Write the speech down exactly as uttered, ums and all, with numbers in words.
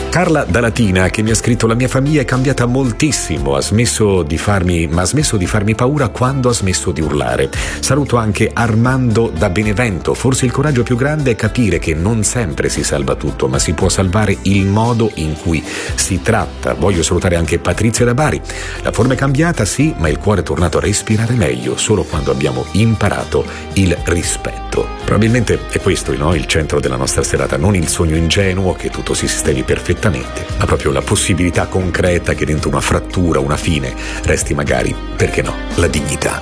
Carla da Latina, che mi ha scritto: la mia famiglia è cambiata moltissimo, ha smesso di farmi, ma ha smesso di farmi paura quando ha smesso di urlare. Saluto anche Armando da Benevento: forse il coraggio più grande è capire che non sempre si salva tutto, ma si può salvare il modo in cui si tratta. Voglio salutare anche Patrizia da Bari: la forma è cambiata sì, ma il cuore è tornato a respirare meglio solo quando abbiamo imparato il rispetto. Probabilmente è questo, no, il centro della nostra serata, non il sogno ingenuo che tutto si sistemi perfettamente, ma proprio la possibilità concreta che dentro una frattura, una fine, resti magari, perché no, la dignità.